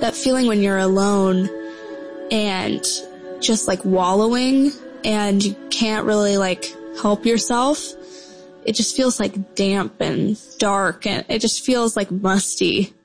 that feeling when you're alone and just like wallowing and you can't really like help yourself. It just feels like damp and dark and it just feels like musty.